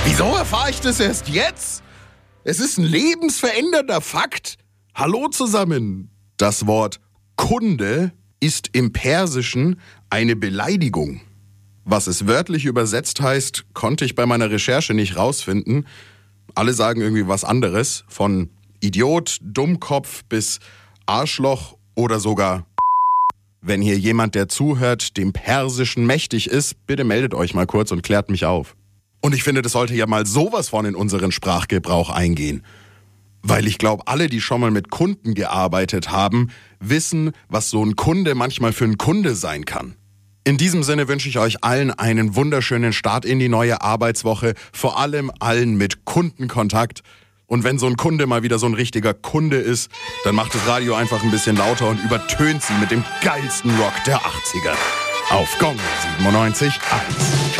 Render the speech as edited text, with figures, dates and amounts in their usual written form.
Wieso erfahre ich das erst jetzt? Es ist ein lebensverändernder Fakt. Hallo zusammen. Das Wort Kunde ist im Persischen eine Beleidigung. Was es wörtlich übersetzt heißt, konnte ich bei meiner Recherche nicht rausfinden. Alle sagen irgendwie was anderes, von Idiot, Dummkopf bis Arschloch oder sogar. Wenn hier jemand, der zuhört, dem Persischen mächtig ist, bitte meldet euch mal kurz und klärt mich auf. Und ich finde, das sollte ja mal sowas von in unseren Sprachgebrauch eingehen. Weil ich glaube, alle, die schon mal mit Kunden gearbeitet haben, wissen, was so ein Kunde manchmal für ein Kunde sein kann. In diesem Sinne wünsche ich euch allen einen wunderschönen Start in die neue Arbeitswoche, vor allem allen mit Kundenkontakt. Und wenn so ein Kunde mal wieder so ein richtiger Kunde ist, dann macht das Radio einfach ein bisschen lauter und übertönt sie mit dem geilsten Rock der 80er. Auf Gong 97.1.